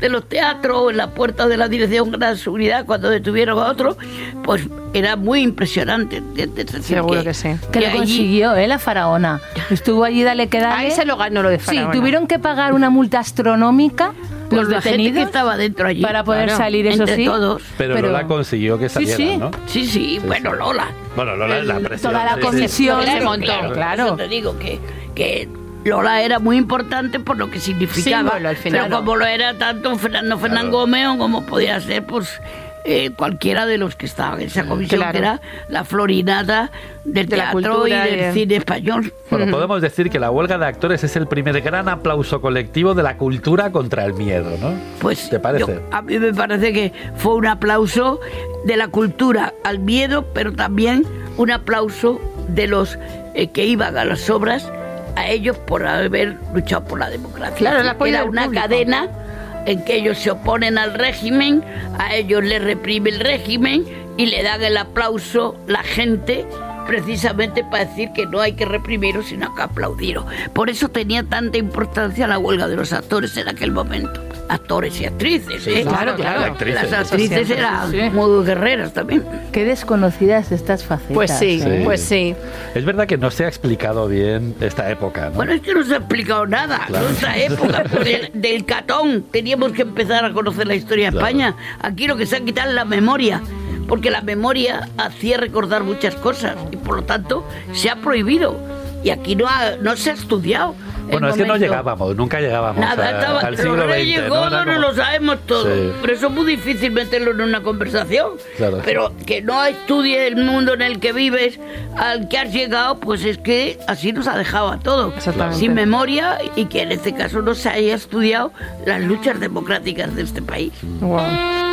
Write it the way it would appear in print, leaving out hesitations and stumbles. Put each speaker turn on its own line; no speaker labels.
de los teatros, en la puerta de la Dirección de Seguridad, cuando detuvieron a otro, pues era muy impresionante.
Seguro que sí.
Que lo consiguió, la faraona. Estuvo allí, dale que dale.
Ahí se lo ganó lo de faraona.
Sí, tuvieron que pagar una multa astronómica los
la gente
detenidos
que estaba dentro allí.
para poder salir, eso
entre
sí.
todos.
Pero Lola consiguió que salieran,
sí.
¿no?
Sí, bueno, Lola.
Bueno, Lola es la presión.
Toda la
sí,
comisión
sí.
se montó, claro.
Eso te digo que Lola era muy importante por lo que significaba.
Símbolo, al final,
pero como lo era tanto Fernando Gómez, o como podía ser, pues cualquiera de los que estaban en esa comisión, que era la florinata del teatro y del cine español.
Bueno, podemos decir que la huelga de actores es el primer gran aplauso colectivo de la cultura contra el miedo, ¿no?
Pues
¿te parece?
A mí me parece que fue un aplauso de la cultura al miedo, pero también un aplauso de los que iban a las obras, a ellos por haber luchado por la democracia.
Claro, el apoyo
era
del
una
público.
cadena en que ellos se oponen al régimen, a ellos les reprime el régimen y le dan el aplauso la gente, precisamente para decir que no hay que reprimirlos, sino que aplaudirlos. Por eso tenía tanta importancia la huelga de los actores en aquel momento. Actores y actrices,
Claro.
Actrices.
Las actrices eran muy guerreras también.
Qué desconocidas estas facetas.
Pues sí.
Es verdad que no se ha explicado bien esta época, ¿no?
Bueno, es que no se ha explicado nada.
Claro.
Nuestra época, pues, del Catón, teníamos que empezar a conocer la historia de España. Aquí lo que se ha quitado es la memoria, porque la memoria hacía recordar muchas cosas y por lo tanto se ha prohibido. Y aquí no se ha estudiado.
Bueno, es que no llegábamos, nunca llegábamos al siglo XX.
Reyes Godos no lo sabemos todo, pero eso es muy difícil meterlo en una conversación.
Claro.
Pero que no estudie el mundo en el que vives, al que has llegado, pues es que así nos ha dejado a todos. Sin memoria, y que en este caso no se haya estudiado las luchas democráticas de este país.
Wow.